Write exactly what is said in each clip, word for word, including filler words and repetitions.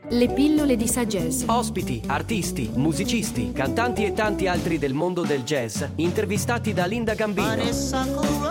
Le pillole di Sagesse. Ospiti, artisti, musicisti, cantanti e tanti altri del mondo del jazz, intervistati da Linda Gambino.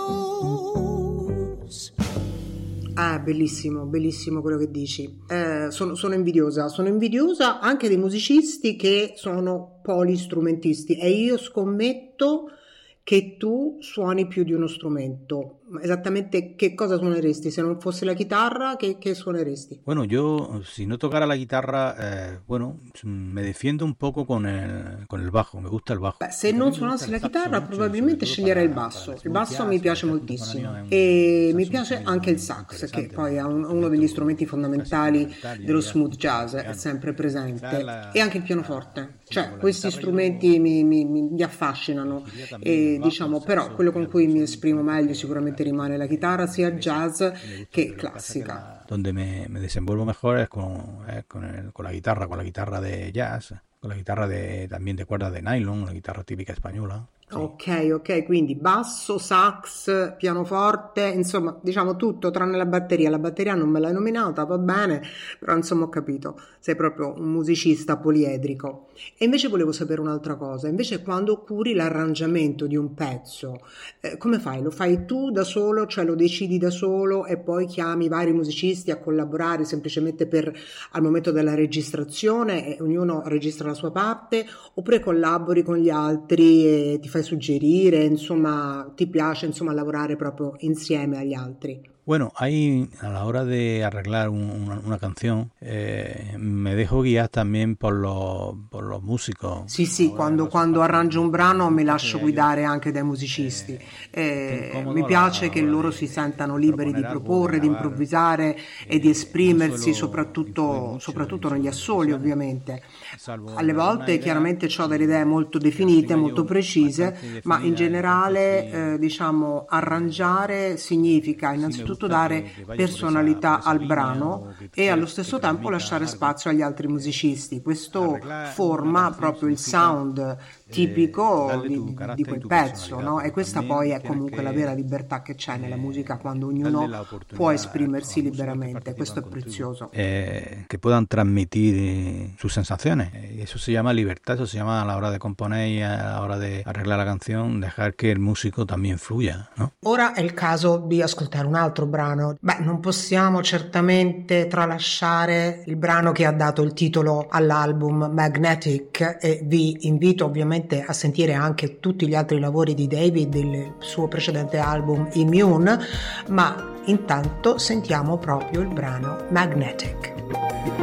Ah, bellissimo, bellissimo quello che dici. Eh, sono, sono invidiosa, sono invidiosa anche dei musicisti che sono polistrumentisti e io scommetto che tu suoni più di uno strumento. Esattamente che cosa suoneresti? Se non fosse la chitarra, ¿qué, qué suoneresti? Bueno, yo si no tocara la guitarra, eh, bueno, me defiendo un poco con el, con el bajo, me gusta el bajo. Beh, se non suonassi la chitarra probabilmente sceglierei il basso. Il basso mi piace moltissimo e mi piace anche il sax, che poi è un, uno degli strumenti fondamentali dello smooth jazz, è sempre presente, e anche il pianoforte. Cioè, questi strumenti mi, mi, mi affascinano e diciamo, però quello con cui mi esprimo meglio sicuramente rimane la chitarra, sia jazz che classica. Donde me, me desenvuelvo mejor es con, es con, el, con la guitarra, con la guitarra de jazz, con la guitarra de, también de cuerdas de nylon, la guitarra típica española. Sì. Ok, ok, quindi basso, sax, pianoforte, insomma, diciamo tutto tranne la batteria. La batteria non me l'hai nominata, va bene, però insomma ho capito, sei proprio un musicista poliedrico. E invece volevo sapere un'altra cosa, invece quando curi l'arrangiamento di un pezzo, eh, come fai? Lo fai tu da solo, cioè lo decidi da solo e poi chiami vari musicisti a collaborare semplicemente per al momento della registrazione e ognuno registra la sua parte, oppure collabori con gli altri e ti fai suggerire, insomma, ti piace insomma lavorare proprio insieme agli altri? Bueno, ahí a la hora de arreglar un, una, una canción eh, me dejo guiar también por los, por los músicos. Sì, sì, quando, quando arrangio un brano mi lascio guidare anche dai musicisti. Eh, mi piace che loro si sentano liberi di proporre, di improvvisare e di esprimersi, soprattutto, soprattutto negli assoli ovviamente. Alle volte chiaramente ho delle idee molto definite, molto precise, ma in generale eh, diciamo arrangiare significa innanzitutto dare personalità al brano e allo stesso tempo lasciare spazio agli altri musicisti. Questo forma proprio il sound tipico di, di quel pezzo, no? E questa poi è comunque la vera libertà che c'è nella musica, quando ognuno può esprimersi liberamente. Questo è prezioso. Eh, que puedan transmitir sus sensaciones. Eso se llama libertad, eso se llama a la hora de componer y a la hora de arreglar la canción, dejar que el músico también fluya, ¿no? Ora è il caso di ascoltare un altro brano. Beh, non possiamo certamente tralasciare il brano che ha dato il titolo all'album, Magnetic, e vi invito ovviamente a sentire anche tutti gli altri lavori di David, il suo precedente album Immune, ma intanto sentiamo proprio il brano Magnetic.